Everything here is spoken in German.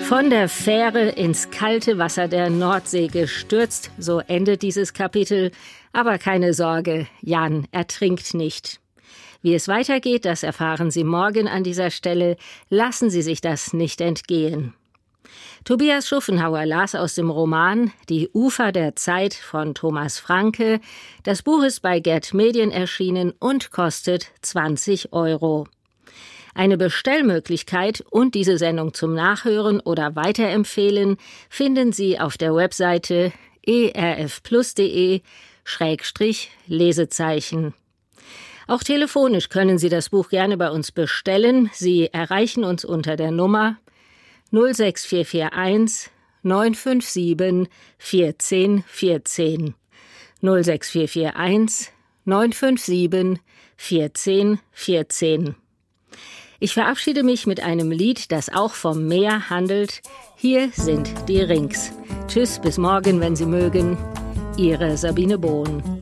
Von der Fähre ins kalte Wasser der Nordsee gestürzt, so endet dieses Kapitel. Aber keine Sorge, Jan ertrinkt nicht. Wie es weitergeht, das erfahren Sie morgen an dieser Stelle. Lassen Sie sich das nicht entgehen. Tobias Schuffenhauer las aus dem Roman Die Ufer der Zeit von Thomas Franke. Das Buch ist bei Gerd Medien erschienen und kostet 20 €. Eine Bestellmöglichkeit und diese Sendung zum Nachhören oder Weiterempfehlen finden Sie auf der Webseite erfplus.de/Lesezeichen. Auch telefonisch können Sie das Buch gerne bei uns bestellen. Sie erreichen uns unter der Nummer 06441 957 1414. 06441 957 1414. Ich verabschiede mich mit einem Lied, das auch vom Meer handelt. Hier sind die Rings. Tschüss, bis morgen, wenn Sie mögen. Ihre Sabine Bohn.